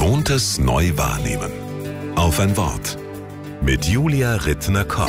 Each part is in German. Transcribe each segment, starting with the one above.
Gewohntes neu wahrnehmen. Auf ein Wort. Mit Julia Rittner-Kopp.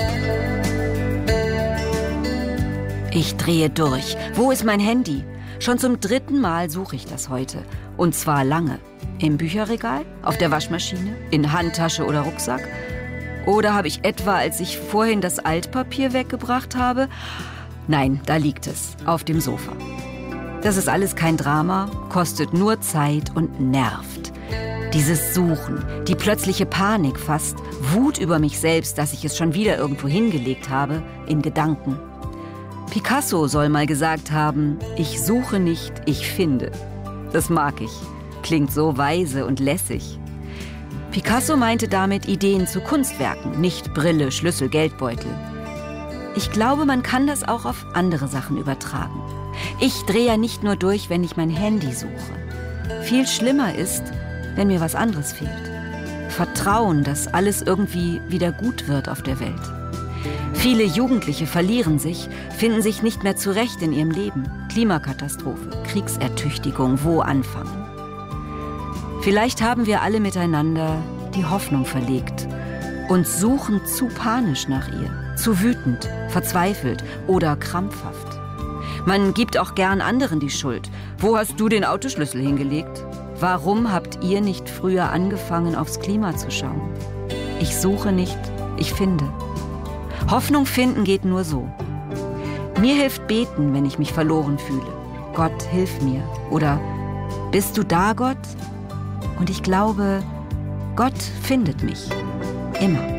Ich drehe durch. Wo ist mein Handy? Schon zum 3. Mal suche ich das heute. Und zwar lange. Im Bücherregal? Auf der Waschmaschine? In Handtasche oder Rucksack? Oder habe ich etwa, als ich vorhin das Altpapier weggebracht habe? Nein, da liegt es. Auf dem Sofa. Das ist alles kein Drama, kostet nur Zeit und nervt. Dieses Suchen, die plötzliche Panik fast, Wut über mich selbst, dass ich es schon wieder irgendwo hingelegt habe, in Gedanken. Picasso soll mal gesagt haben, ich suche nicht, ich finde. Das mag ich. Klingt so weise und lässig. Picasso meinte damit Ideen zu Kunstwerken, nicht Brille, Schlüssel, Geldbeutel. Ich glaube, man kann das auch auf andere Sachen übertragen. Ich drehe ja nicht nur durch, wenn ich mein Handy suche. Viel schlimmer ist, wenn mir was anderes fehlt. Vertrauen, dass alles irgendwie wieder gut wird auf der Welt. Viele Jugendliche verlieren sich, finden sich nicht mehr zurecht in ihrem Leben. Klimakatastrophe, Kriegsertüchtigung, wo anfangen? Vielleicht haben wir alle miteinander die Hoffnung verlegt und suchen zu panisch nach ihr, zu wütend, verzweifelt oder krampfhaft. Man gibt auch gern anderen die Schuld. Wo hast du den Autoschlüssel hingelegt? Warum habt ihr nicht früher angefangen, aufs Klima zu schauen? Ich suche nicht, ich finde. Hoffnung finden geht nur so. Mir hilft beten, wenn ich mich verloren fühle. Gott, hilf mir. Oder bist du da, Gott? Und ich glaube, Gott findet mich. Immer.